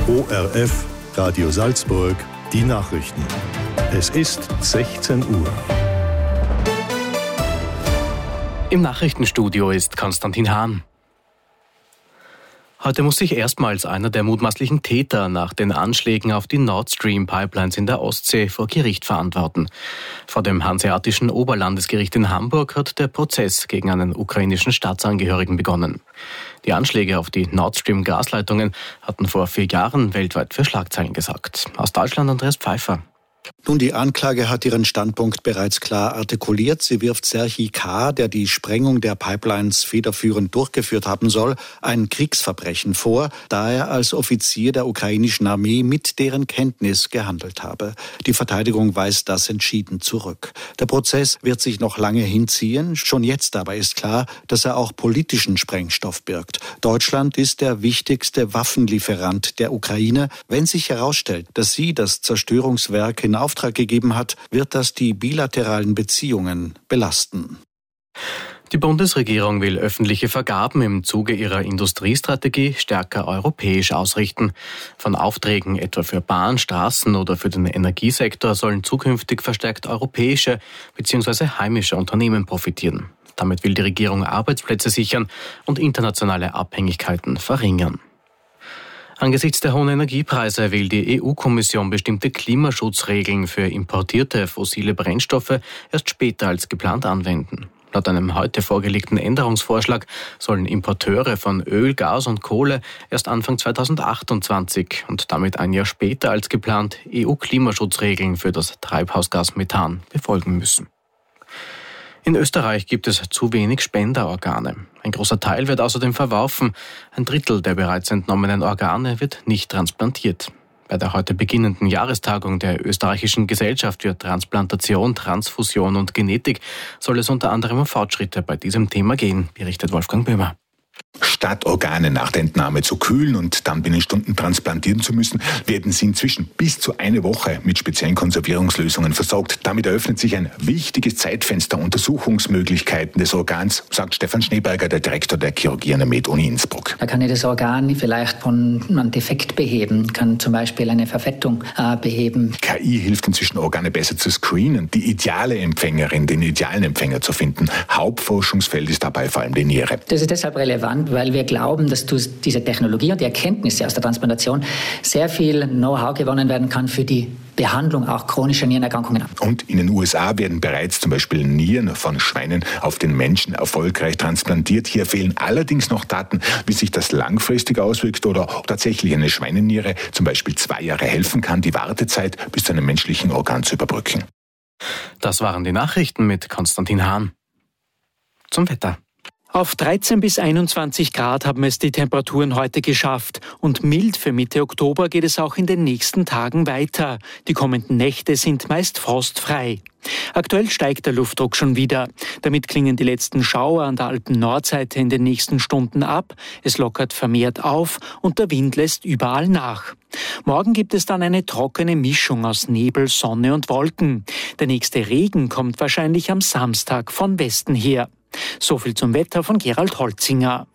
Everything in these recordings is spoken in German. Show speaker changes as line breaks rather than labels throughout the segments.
ORF, Radio Salzburg, die Nachrichten. Es ist 16 Uhr.
Im Nachrichtenstudio ist Konstantin Hahn. Heute muss sich erstmals einer der mutmaßlichen Täter nach den Anschlägen auf die Nord Stream Pipelines in der Ostsee vor Gericht verantworten. Vor dem Hanseatischen Oberlandesgericht in Hamburg hat der Prozess gegen einen ukrainischen Staatsangehörigen begonnen. Die Anschläge auf die Nord Stream Gasleitungen hatten vor 4 Jahren weltweit für Schlagzeilen gesorgt. Aus Deutschland Andreas Pfeiffer.
Nun, die Anklage hat ihren Standpunkt bereits klar artikuliert. Sie wirft Serhii K., der die Sprengung der Pipelines federführend durchgeführt haben soll, ein Kriegsverbrechen vor, da er als Offizier der ukrainischen Armee mit deren Kenntnis gehandelt habe. Die Verteidigung weist das entschieden zurück. Der Prozess wird sich noch lange hinziehen. Schon jetzt aber ist klar, dass er auch politischen Sprengstoff birgt. Deutschland ist der wichtigste Waffenlieferant der Ukraine. Wenn sich herausstellt, dass sie das Zerstörungswerk in Auftrag gegeben hat, wird das die bilateralen Beziehungen belasten.
Die Bundesregierung will öffentliche Vergaben im Zuge ihrer Industriestrategie stärker europäisch ausrichten. Von Aufträgen etwa für Bahn, Straßen oder für den Energiesektor sollen zukünftig verstärkt europäische bzw. heimische Unternehmen profitieren. Damit will die Regierung Arbeitsplätze sichern und internationale Abhängigkeiten verringern. Angesichts der hohen Energiepreise will die EU-Kommission bestimmte Klimaschutzregeln für importierte fossile Brennstoffe erst später als geplant anwenden. Laut einem heute vorgelegten Änderungsvorschlag sollen Importeure von Öl, Gas und Kohle erst Anfang 2028 und damit ein Jahr später als geplant EU-Klimaschutzregeln für das Treibhausgas Methan befolgen müssen. In Österreich gibt es zu wenig Spenderorgane. Ein großer Teil wird außerdem verworfen. 1/3 der bereits entnommenen Organe wird nicht transplantiert. Bei der heute beginnenden Jahrestagung der Österreichischen Gesellschaft für Transplantation, Transfusion und Genetik soll es unter anderem um Fortschritte bei diesem Thema gehen, berichtet Wolfgang Böhmer.
Statt Organe nach der Entnahme zu kühlen und dann binnen Stunden transplantieren zu müssen, werden sie inzwischen bis zu 1 Woche mit speziellen Konservierungslösungen versorgt. Damit eröffnet sich ein wichtiges Zeitfenster Untersuchungsmöglichkeiten des Organs, sagt Stefan Schneeberger, der Direktor der Chirurgie an der Med-Uni Innsbruck.
Da kann ich das Organ vielleicht von einem Defekt beheben, kann zum Beispiel eine Verfettung beheben.
KI hilft inzwischen, Organe besser zu screenen, die ideale Empfängerin, den idealen Empfänger zu finden. Hauptforschungsfeld ist dabei vor allem die Niere.
Das ist deshalb relevant, weil wir glauben, dass durch diese Technologie und die Erkenntnisse aus der Transplantation sehr viel Know-how gewonnen werden kann für die Behandlung auch chronischer Nierenerkrankungen.
Und in den USA werden bereits zum Beispiel Nieren von Schweinen auf den Menschen erfolgreich transplantiert. Hier fehlen allerdings noch Daten, wie sich das langfristig auswirkt oder ob tatsächlich eine Schweineniere zum Beispiel 2 Jahre helfen kann, die Wartezeit bis zu einem menschlichen Organ zu überbrücken.
Das waren die Nachrichten mit Konstantin Hahn. Zum Wetter.
Auf 13 bis 21 Grad haben es die Temperaturen heute geschafft. Und mild für Mitte Oktober geht es auch in den nächsten Tagen weiter. Die kommenden Nächte sind meist frostfrei. Aktuell steigt der Luftdruck schon wieder. Damit klingen die letzten Schauer an der Alpen-Nordseite in den nächsten Stunden ab. Es lockert vermehrt auf und der Wind lässt überall nach. Morgen gibt es dann eine trockene Mischung aus Nebel, Sonne und Wolken. Der nächste Regen kommt wahrscheinlich am Samstag von Westen her. So viel zum Wetter von Gerald Holzinger.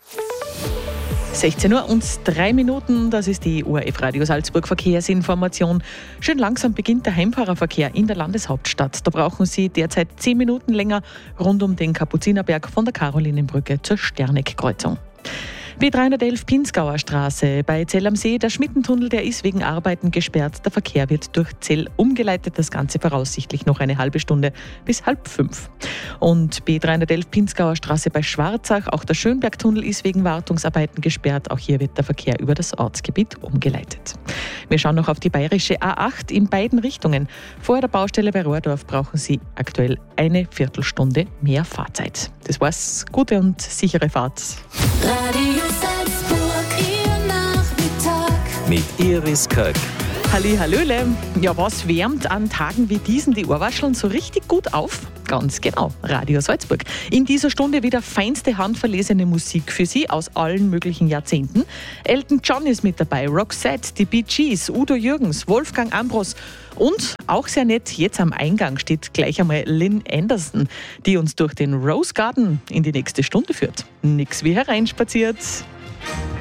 16 Uhr und 3 Minuten, das ist die ORF Radio Salzburg Verkehrsinformation. Schön langsam beginnt der Heimfahrerverkehr in der Landeshauptstadt. Da brauchen Sie derzeit 10 Minuten länger rund um den Kapuzinerberg von der Karolinenbrücke zur Sterneck-Kreuzung. B311 Pinzgauer Straße bei Zell am See. Der Schmittentunnel, der ist wegen Arbeiten gesperrt. Der Verkehr wird durch Zell umgeleitet. Das Ganze voraussichtlich noch eine halbe Stunde bis 4:30. Und B311 Pinzgauer Straße bei Schwarzach. Auch der Schönbergtunnel ist wegen Wartungsarbeiten gesperrt. Auch hier wird der Verkehr über das Ortsgebiet umgeleitet. Wir schauen noch auf die bayerische A8 in beiden Richtungen. Vor der Baustelle bei Rohrdorf brauchen Sie aktuell eine Viertelstunde mehr Fahrzeit. Das war's. Gute und sichere Fahrt.
Radio Salzburg, Ihr Nachmittag.
Mit Iris Köck.
Hallihallöle. Ja, was wärmt an Tagen wie diesen die Ohrwascheln so richtig gut auf? Ganz genau, Radio Salzburg. In dieser Stunde wieder feinste handverlesene Musik für Sie aus allen möglichen Jahrzehnten. Elton John ist mit dabei, Roxette, die Bee Gees, Udo Jürgens, Wolfgang Ambros und auch sehr nett, jetzt am Eingang steht gleich einmal Lynn Anderson, die uns durch den Rose Garden in die nächste Stunde führt. Nix wie hereinspaziert.